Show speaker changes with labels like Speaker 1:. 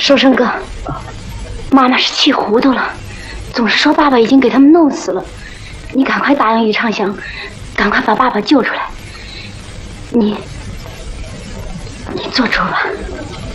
Speaker 1: 寿生哥，妈妈是气糊涂了，总是说爸爸已经给他们弄死了。你赶快答应于畅祥，赶快把爸爸救出来。你做主吧。